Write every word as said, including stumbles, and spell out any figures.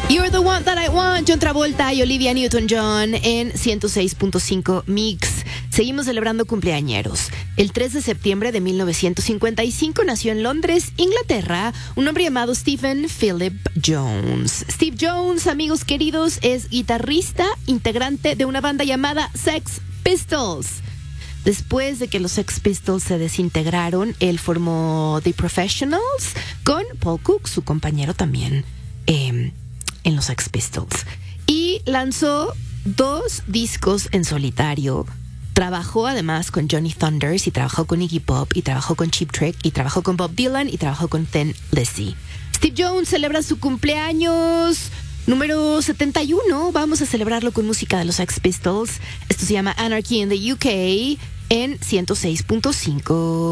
You're the one that I want, John Travolta y Olivia Newton-John en ciento seis punto cinco Mix. Seguimos celebrando cumpleañeros. El tres de septiembre de mil novecientos cincuenta y cinco nació en Londres, Inglaterra, un hombre llamado Stephen Philip Jones. Steve Jones, amigos queridos, es guitarrista, integrante de una banda llamada Sex Pistols. Después de que los Sex Pistols se desintegraron, él formó The Professionals con Paul Cook, su compañero también eh, en los Sex Pistols. Y lanzó dos discos en solitario. Trabajó además con Johnny Thunders y trabajó con Iggy Pop y trabajó con Cheap Trick y trabajó con Bob Dylan y trabajó con Thin Lizzy. Steve Jones celebra su cumpleaños número setenta y uno. Vamos a celebrarlo con música de los Sex Pistols. Esto se llama Anarchy in the U K en ciento seis punto cinco.